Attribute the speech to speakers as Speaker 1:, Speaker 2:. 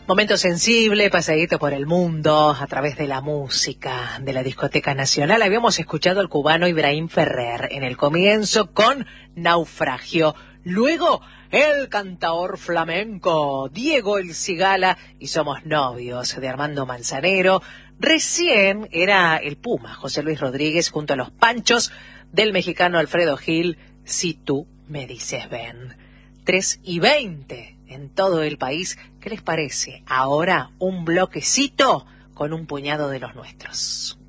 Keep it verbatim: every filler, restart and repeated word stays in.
Speaker 1: Momento sensible, paseíto por el mundo a través de la música de la Discoteca Nacional. Habíamos escuchado al cubano Ibrahim Ferrer en el comienzo con Naufragio. Luego, el cantaor flamenco Diego El Cigala y Somos Novios de Armando Manzanero. Recién era el Puma José Luis Rodríguez junto a los Panchos del mexicano Alfredo Gil, Si tú me dices ven. tres y veinte en todo el país. ¿Qué les parece? Ahora un bloquecito con un puñado de los nuestros.